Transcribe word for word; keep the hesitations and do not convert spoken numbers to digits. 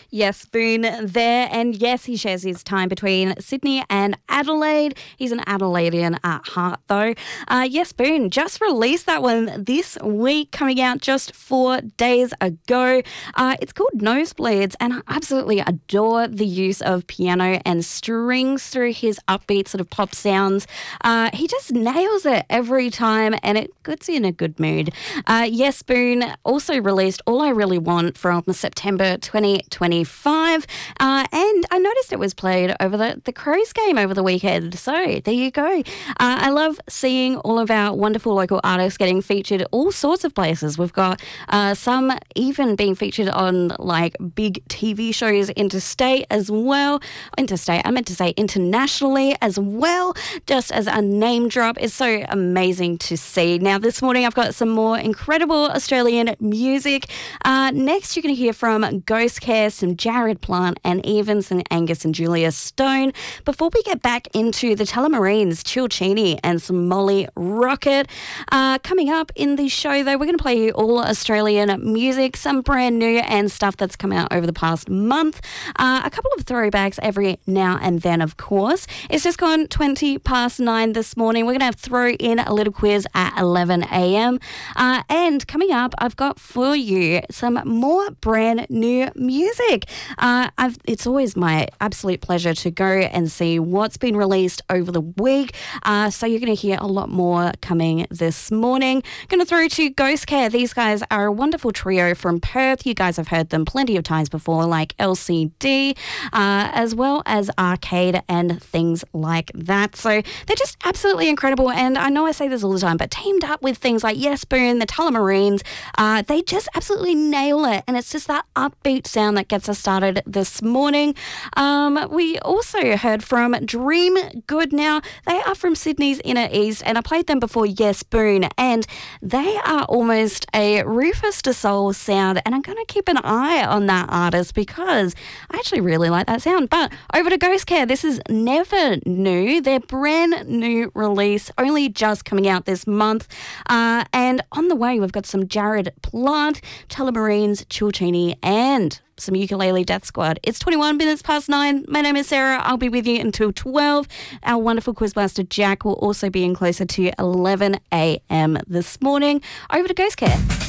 Yes, Boone there. And yes, he shares his time between Sydney and Adelaide. He's an Adelaidean at heart, though. Uh, yes, Boone just released that one this week, coming out just four days ago. Uh, it's called Nosebleeds, and I absolutely adore the use of piano and strings through his upbeat sort of pop sounds. Uh, he just nails it every time, and it puts you in a good mood. Uh, yes, Boone also released All I Really Want from September twenty twenty-five, uh, and I noticed it was played over the, the Crows game over the weekend, so there you go. Uh, I love seeing all of our wonderful local artists getting featured all sorts of places. We've got uh, some even being featured on like big T V shows interstate as well. Interstate, I meant to say internationally as well, just as a name drop. It's so amazing to see. Now, this morning I've got some more incredible Australian music. Uh, next, you're going to hear from Ghost Care, some Jared Plant, and even some Angus and Julia Stone. Before we get back into the Telemarines, Chilchini, and some Molly Rocket. Uh, coming up in the show, though, we're going to play you all Australian music, some brand new and stuff that's come out over the past month. Uh, a couple of throwbacks every now and then, of course. It's just gone twenty past nine this morning. We're going to throw in a little quiz at eleven a.m. Uh, and coming up, I've got for you some more brand new music. Uh, I've, it's always my absolute pleasure to go and see what's been released over the week. Uh, so you're going to hear a lot more coming this morning. Going to throw to Ghost Care. These guys are a wonderful trio from Perth. You guys have heard them plenty of times before, like L C D, uh, as well as Arcade and things like that. So they're just absolutely incredible. And I know I say this all the time, but teamed up with things like Yes Boone, the Telemarines, uh, they just absolutely nail it. And it's just that upbeat sound that gets us started this morning. Um, we also heard from Dream Good. Now, they are from Sydney's Inner East, and I played them before Yes Boone, and they are almost a Rufus Du Sol sound, and I'm going to keep an eye on that artist because I actually really like that sound. But over to Ghost Care. This is Never New, their brand new release, only just coming out this month. Uh, and on the way, we've got some Jared Plant, Telemarines, Chilchini, and some Ukulele Death Squad. It's twenty-one minutes past nine. My name is Sarah. I'll be with you until twelve. Our wonderful quizmaster Jack will also be in closer to eleven a.m. this morning. Over to Ghost Care.